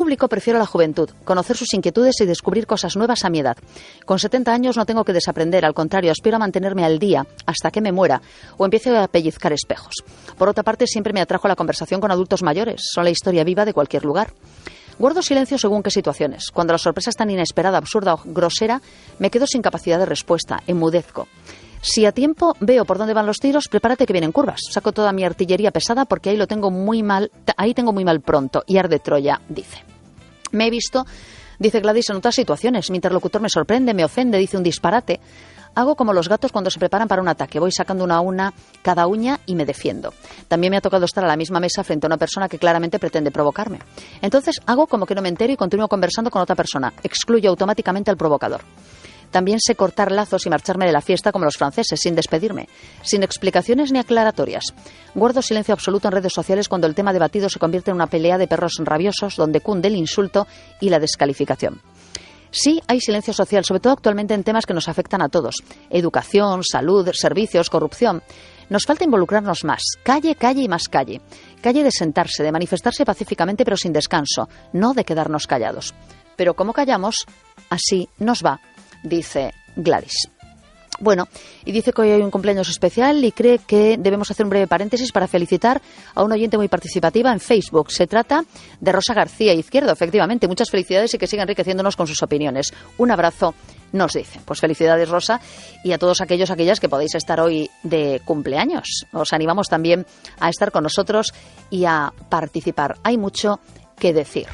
público prefiero la juventud, conocer sus inquietudes y descubrir cosas nuevas a mi edad. Con 70 años no tengo que desaprender, al contrario, aspiro a mantenerme al día hasta que me muera o empiece a pellizcar espejos. Por otra parte, siempre me atrajo la conversación con adultos mayores, son la historia viva de cualquier lugar. Guardo silencio según qué situaciones. Cuando la sorpresa es tan inesperada, absurda o grosera, me quedo sin capacidad de respuesta, enmudezco. Si a tiempo veo por dónde van los tiros, prepárate que vienen curvas. Saco toda mi artillería pesada porque ahí tengo muy mal pronto. Y arde Troya, dice. Me he visto, dice Gladys, en otras situaciones. Mi interlocutor me sorprende, me ofende, dice un disparate. Hago como los gatos cuando se preparan para un ataque. Voy sacando una a una cada uña y me defiendo. También me ha tocado estar a la misma mesa frente a una persona que claramente pretende provocarme. Entonces hago como que no me entero y continúo conversando con otra persona. Excluyo automáticamente al provocador. También sé cortar lazos y marcharme de la fiesta como los franceses, sin despedirme, sin explicaciones ni aclaratorias. Guardo silencio absoluto en redes sociales cuando el tema debatido se convierte en una pelea de perros rabiosos donde cunde el insulto y la descalificación. Sí, hay silencio social, sobre todo actualmente en temas que nos afectan a todos. Educación, salud, servicios, corrupción. Nos falta involucrarnos más. Calle, calle y más calle. Calle de sentarse, de manifestarse pacíficamente pero sin descanso, no de quedarnos callados. Pero como callamos, así nos va, dice Gladys. Bueno, y dice que hoy hay un cumpleaños especial y cree que debemos hacer un breve paréntesis para felicitar a una oyente muy participativa en Facebook. Se trata de Rosa García Izquierdo, efectivamente. Muchas felicidades y que siga enriqueciéndonos con sus opiniones. Un abrazo, nos dice. Pues felicidades, Rosa, y a todos aquellas que podéis estar hoy de cumpleaños. Os animamos también a estar con nosotros y a participar. Hay mucho que decir.